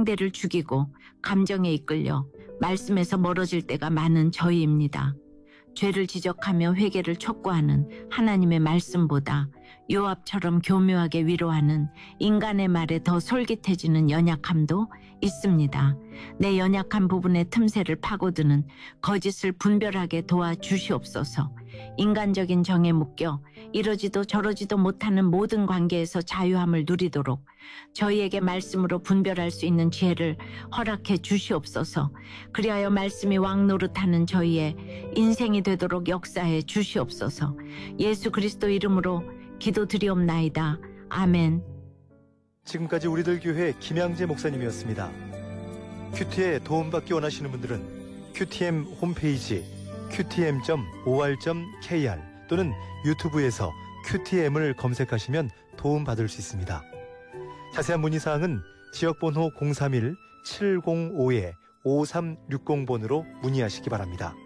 상대를 죽이고 감정에 이끌려 말씀에서 멀어질 때가 많은 저희입니다. 죄를 지적하며 회개를 촉구하는 하나님의 말씀보다 요압처럼 교묘하게 위로하는 인간의 말에 더 솔깃해지는 연약함도 있습니다. 내 연약한 부분의 틈새를 파고드는 거짓을 분별하게 도와주시옵소서. 인간적인 정에 묶여 이러지도 저러지도 못하는 모든 관계에서 자유함을 누리도록 저희에게 말씀으로 분별할 수 있는 지혜를 허락해 주시옵소서. 그리하여 말씀이 왕 노릇하는 저희의 인생이 되도록 역사해 주시옵소서. 예수 그리스도 이름으로 기도드리옵나이다. 아멘. 지금까지 우리들 교회 김양재 목사님이었습니다. 큐티에 도움받기 원하시는 분들은 큐티엠 홈페이지 qtm.or.kr 또는 유튜브에서 큐티엠을 검색하시면 도움받을 수 있습니다. 자세한 문의사항은 지역번호 031-705-5360번으로 문의하시기 바랍니다.